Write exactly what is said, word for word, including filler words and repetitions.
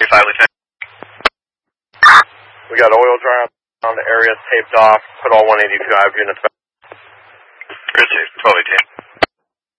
five, Lieutenant. We got oil dry on the area, taped off, put all one eighty-five units back. twelve eighteen.